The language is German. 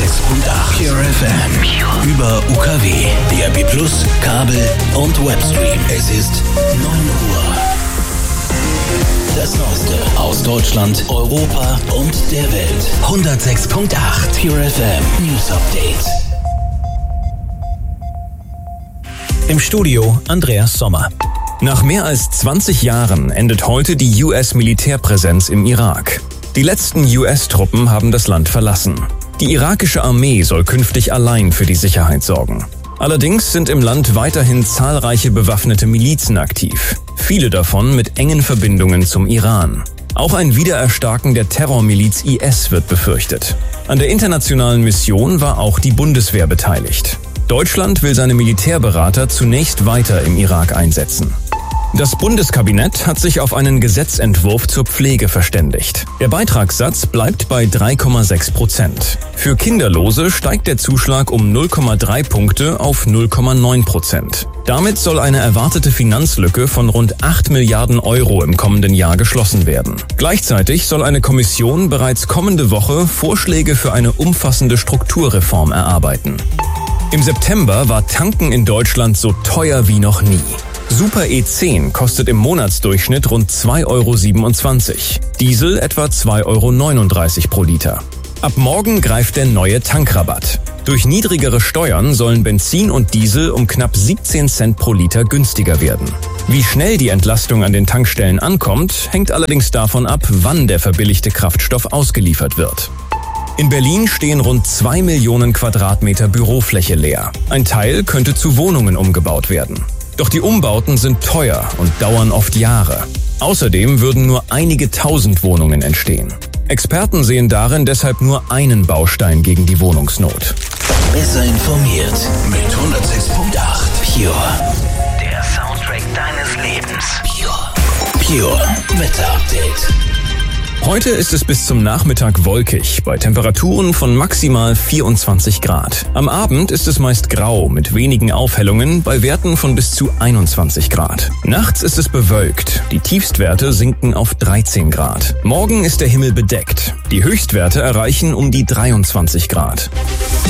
Pure FM. Über UKW, DAB+, Kabel und Webstream. Es ist 9 Uhr. Das Neueste aus Deutschland, Europa und der Welt. 106.8 Pure FM News Update. Im Studio Andreas Sommer. Nach mehr als 20 Jahren endet heute die US-Militärpräsenz im Irak. Die letzten US-Truppen haben das Land verlassen. Die irakische Armee soll künftig allein für die Sicherheit sorgen. Allerdings sind im Land weiterhin zahlreiche bewaffnete Milizen aktiv. Viele davon mit engen Verbindungen zum Iran. Auch ein Wiedererstarken der Terrormiliz IS wird befürchtet. An der internationalen Mission war auch die Bundeswehr beteiligt. Deutschland will seine Militärberater zunächst weiter im Irak einsetzen. Das Bundeskabinett hat sich auf einen Gesetzentwurf zur Pflege verständigt. Der Beitragssatz bleibt bei 3,6%. Für Kinderlose steigt der Zuschlag um 0,3 Punkte auf 0,9%. Damit soll eine erwartete Finanzlücke von rund 8 Milliarden Euro im kommenden Jahr geschlossen werden. Gleichzeitig soll eine Kommission bereits kommende Woche Vorschläge für eine umfassende Strukturreform erarbeiten. Im September war Tanken in Deutschland so teuer wie noch nie. Super E10 kostet im Monatsdurchschnitt rund 2,27 €. Diesel etwa 2,39 € pro Liter. Ab morgen greift der neue Tankrabatt. Durch niedrigere Steuern sollen Benzin und Diesel um knapp 17 Cent pro Liter günstiger werden. Wie schnell die Entlastung an den Tankstellen ankommt, hängt allerdings davon ab, wann der verbilligte Kraftstoff ausgeliefert wird. In Berlin stehen rund 2 Millionen Quadratmeter Bürofläche leer. Ein Teil könnte zu Wohnungen umgebaut werden. Doch die Umbauten sind teuer und dauern oft Jahre. Außerdem würden nur einige tausend Wohnungen entstehen. Experten sehen darin deshalb nur einen Baustein gegen die Wohnungsnot. Besser informiert mit 106.8 Pure. Der Soundtrack deines Lebens. Pure Wetter-Update. Heute ist es bis zum Nachmittag wolkig, bei Temperaturen von maximal 24 Grad. Am Abend ist es meist grau mit wenigen Aufhellungen bei Werten von bis zu 21 Grad. Nachts ist es bewölkt, die Tiefstwerte sinken auf 13 Grad. Morgen ist der Himmel bedeckt, die Höchstwerte erreichen um die 23 Grad.